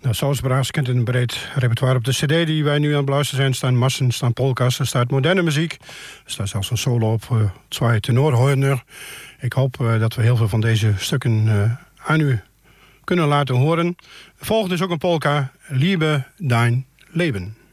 Zoals bereits kent een breed repertoire op de cd die wij nu aan het beluisteren zijn. Staan massen, staan polka's, er staat moderne muziek. Er staat zelfs een solo op twee tenorhorner. Ik hoop dat we heel veel van deze stukken aan u kunnen laten horen. Volgende is ook een polka, Liebe dein Leben.